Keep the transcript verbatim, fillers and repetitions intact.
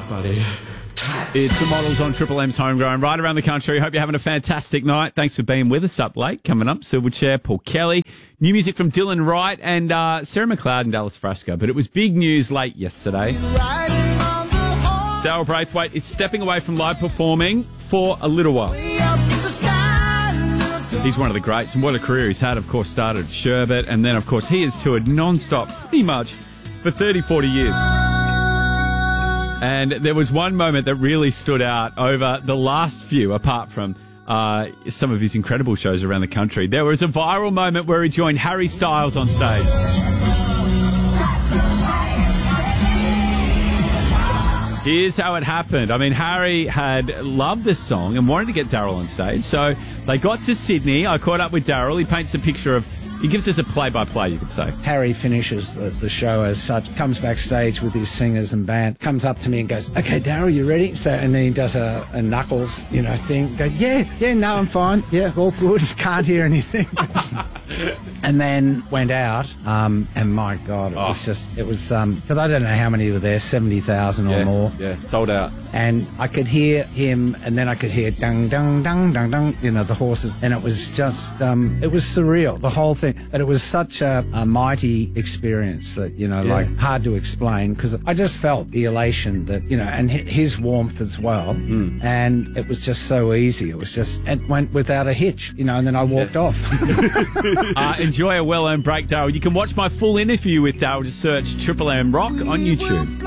out, buddy. It's the Models on Triple M's Homegrown, right around the country. Hope you're having a fantastic night. Thanks for being with us up late. Coming up, Silverchair, Paul Kelly. New music from Dylan Wright and uh, Sarah McLeod and Dallas Frasco. But it was big news late yesterday. Daryl Braithwaite is stepping away from live performing for a little while. He's one of the greats, and what a career he's had. Of course, started at Sherbet, and then, of course, he has toured non-stop pretty much for thirty, forty years. And there was one moment that really stood out over the last few, apart from uh, some of his incredible shows around the country. There was a viral moment where he joined Harry Styles on stage. Here's how it happened. I mean, Harry had loved this song and wanted to get Daryl on stage. So they got to Sydney. I caught up with Daryl. He paints a picture of... He gives us a play-by-play, you could say. Harry finishes the, the show as such, comes backstage with his singers and band, comes up to me and goes, "Okay, Daryl, you ready?" So, and then he does a, a knuckles, you know, thing. Go, yeah, yeah, no, I'm fine. Yeah, all good. Can't hear anything. And then went out, um, and my God, it Oh. was just, it was, um, because I don't know how many were there, seventy thousand or Yeah, more. yeah, sold out. And I could hear him, and then I could hear dung, dung, dung, dung, dung, you know, the horses. And it was just, um, it was surreal, the whole thing. And it was such a, a mighty experience that, you know, Yeah. like hard to explain, because I just felt the elation that, you know, and hi- his warmth as well. Mm. And it was just so easy. It was just, it went without a hitch, you know, and then I walked off. Uh, enjoy a well-earned break, Daryl. You can watch my full interview with Daryl. Just search Triple M Rock on YouTube.